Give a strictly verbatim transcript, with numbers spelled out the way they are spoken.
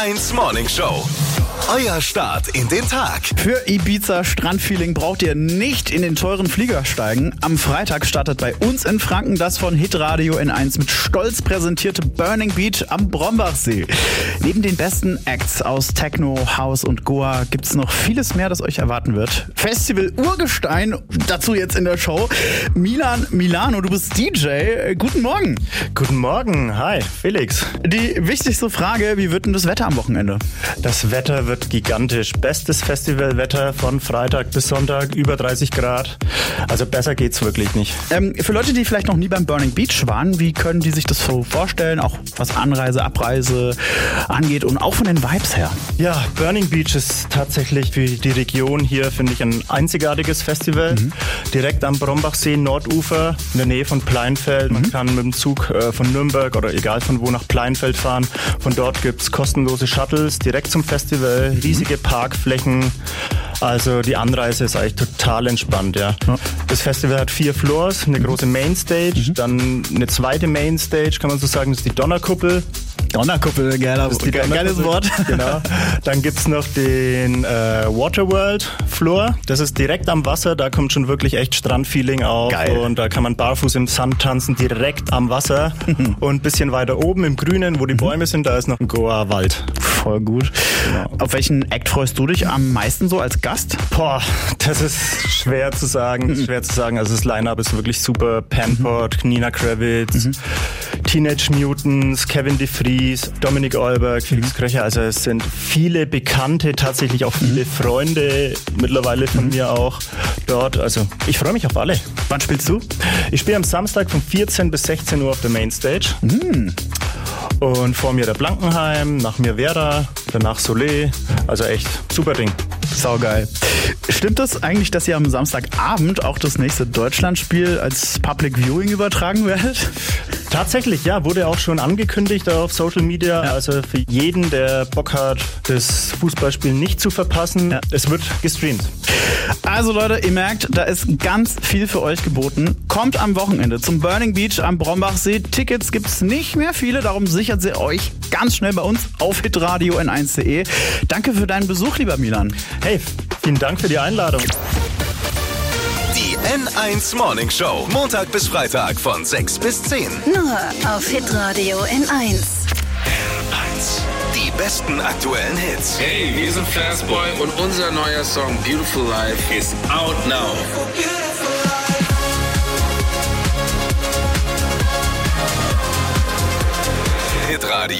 eins Morning Show. Euer Start in den Tag. Für Ibiza Strandfeeling braucht ihr nicht in den teuren Flieger steigen. Am Freitag startet bei uns in Franken das von Hitradio N eins mit Stolz präsentierte Burning Beach am Brombachsee. Neben den besten Acts aus Techno, House und Goa gibt es noch vieles mehr, das euch erwarten wird. Festival Urgestein, dazu jetzt in der Show. Milan Milano, du bist D J. Guten Morgen. Guten Morgen. Hi, Felix. Die wichtigste Frage, wie wird denn das Wetter am Wochenende? Das Wetter wird gigantisch. Bestes Festivalwetter von Freitag bis Sonntag, über dreißig Grad. Also besser geht's wirklich nicht. Ähm, für Leute, die vielleicht noch nie beim Burning Beach waren, wie können die sich das so vorstellen? Auch was Anreise, Abreise angeht und auch von den Vibes her. Ja, Burning Beach ist tatsächlich für die Region hier, finde ich, ein einzigartiges Festival. Mhm. Direkt am Brombachsee, Nordufer, in der Nähe von Pleinfeld. Man mhm. kann mit dem Zug äh, von Nürnberg oder egal von wo nach Pleinfeld fahren. Von dort gibt's kostenlose Shuttles direkt zum Festival. Riesige Parkflächen, also die Anreise ist eigentlich total entspannt, ja. ja. Das Festival hat vier Floors, eine große Mainstage, mhm. dann eine zweite Mainstage, kann man so sagen, das ist die Donnerkuppel. Donnerkuppel, geiler, das ist die geiles Wort. Genau. Dann gibt's noch den äh, Waterworld Floor, das ist direkt am Wasser, da kommt schon wirklich echt Strandfeeling auf. Geil. Und da kann man barfuß im Sand tanzen, direkt am Wasser. Mhm. Und ein bisschen weiter oben im Grünen, wo die Bäume sind, da ist noch ein Goa-Wald. Voll gut. Genau. Auf welchen Act freust du dich am meisten so als Gast? Boah, das ist schwer zu sagen, das ist schwer zu sagen. Also das Line-Up ist wirklich super. Panpot, mhm. Nina Kravitz, mhm. Teenage Mutants, Kevin DeVries, Dominik Eulberg, Felix Kröcher. Also es sind viele Bekannte, tatsächlich auch viele Freunde mittlerweile von mir auch dort. Also ich freue mich auf alle. Wann spielst du? Ich spiele am Samstag von vierzehn bis sechzehn Uhr auf der Mainstage. Mhm. Und vor mir der Blankenheim, nach mir Vera, danach Soleil. Also echt super Ding. Saugeil. Stimmt das eigentlich, dass ihr am Samstagabend auch das nächste Deutschlandspiel als Public Viewing übertragen werdet? Tatsächlich, ja, wurde auch schon angekündigt auf Social Media. Ja. Also für jeden, der Bock hat, das Fußballspiel nicht zu verpassen, ja. Es wird gestreamt. Also Leute, ihr merkt, da ist ganz viel für euch geboten. Kommt am Wochenende zum Burning Beach am Brombachsee. Tickets gibt's nicht mehr viele, darum sichert sie euch ganz schnell bei uns auf hitradio n eins punkt de. Danke für deinen Besuch, lieber Milan. Hey, vielen Dank für die Einladung. Die N eins Morning Show, Montag bis Freitag von sechs bis zehn. Nur auf Hitradio N eins. N eins. Die besten aktuellen Hits. Hey, wir sind Fastboy und unser neuer Song Beautiful Life ist out now. Hitradio